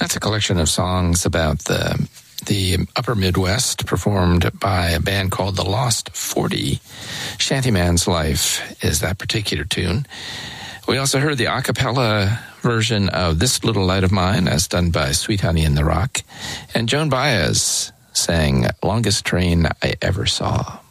That's a collection of songs about the upper Midwest, performed by a band called The Lost 40. Shantyman's Life is that particular tune. We also heard the a cappella version of This Little Light of Mine, as done by Sweet Honey in the Rock. And Joan Baez sang Longest Train I Ever Saw.